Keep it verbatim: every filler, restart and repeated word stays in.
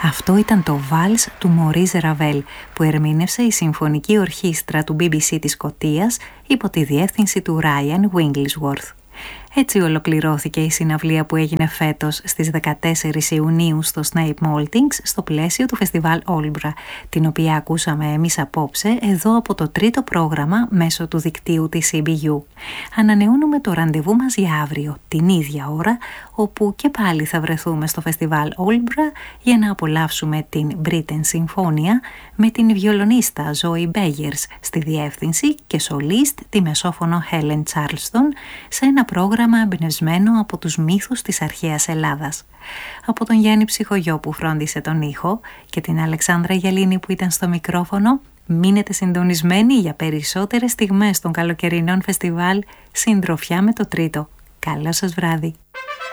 Αυτό ήταν το Βάλς του Μωρίς Ραβέλ, που ερμήνευσε η Συμφωνική Ορχήστρα του μπι μπι σι της Σκωτίας υπό τη διεύθυνση του Ράιαν Wigglesworth. Έτσι ολοκληρώθηκε η συναυλία που έγινε φέτος στις δεκατέσσερις Ιουνίου στο Snape Maltings στο πλαίσιο του φεστιβάλ Όλμπρα, την οποία ακούσαμε εμείς απόψε εδώ από το τρίτο πρόγραμμα μέσω του δικτύου της σι μπι γιου. Ανανεώνουμε το ραντεβού μας για αύριο, την ίδια ώρα, όπου και πάλι θα βρεθούμε στο φεστιβάλ Όλμπρα για να απολαύσουμε την Britten Συμφώνια με την βιολονίστα Zoe Begers στη διεύθυνση και σολίστ τη μεσόφωνο Helen Charleston σε ένα πρόγραμμα εμπνευσμένο από τους μύθους της αρχαίας Ελλάδας. Από τον Γιάννη Ψυχογιό που φρόντισε τον ήχο και την Αλεξάνδρα Γελίνη που ήταν στο μικρόφωνο, μείνετε συντονισμένοι για περισσότερες στιγμές των καλοκαιρινών φεστιβάλ συντροφιά με το τρίτο. Καλό σας βράδυ!